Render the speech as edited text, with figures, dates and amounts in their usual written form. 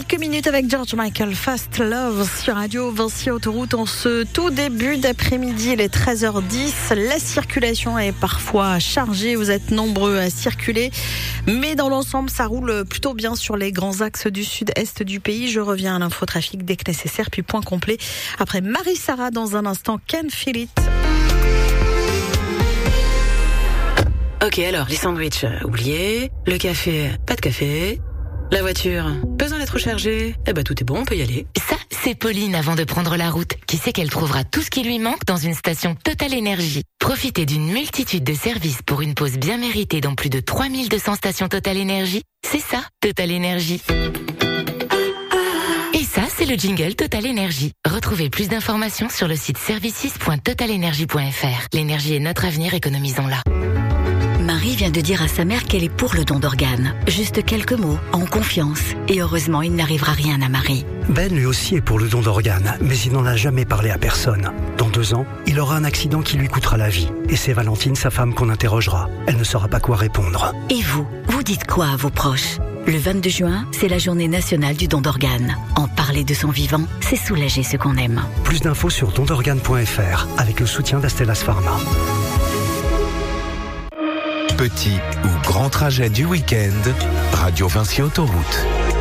quelques minutes avec George Michael, Fast Love sur Radio Vinci Autoroute en ce tout début d'après-midi, il est 13h10. La circulation est parfois chargée, vous êtes nombreux à circuler, mais dans l'ensemble, ça roule plutôt bien sur les grands axes du sud-est du pays. Je reviens à l'infotrafic dès que nécessaire, puis point complet après Marie-Sara dans un instant. Can Feel It. Ok, alors, les sandwichs, oubliez. Le café, pas de café. La voiture, besoin d'être rechargée. Eh ben, tout est bon, on peut y aller. Ça, c'est Pauline avant de prendre la route, qui sait qu'elle trouvera tout ce qui lui manque dans une station Total Énergie. Profitez d'une multitude de services pour une pause bien méritée dans plus de 3200 stations Total Énergie. C'est ça, Total Énergie. Et ça, c'est le jingle Total Énergie. Retrouvez plus d'informations sur le site services.totalenergie.fr. L'énergie est notre avenir, économisons-la. Marie vient de dire à sa mère qu'elle est pour le don d'organes. Juste quelques mots, en confiance. Et heureusement, il n'arrivera rien à Marie. Ben lui aussi est pour le don d'organes, mais il n'en a jamais parlé à personne. Dans 2 ans, il aura un accident qui lui coûtera la vie. Et c'est Valentine, sa femme, qu'on interrogera. Elle ne saura pas quoi répondre. Et vous dites quoi à vos proches ? Le 22 juin, c'est la journée nationale du don d'organes. En parler de son vivant, c'est soulager ceux qu'on aime. Plus d'infos sur dondorganes.fr avec le soutien d'Astellas Pharma. Petit ou grand trajet du week-end, Radio Vinci Autoroute.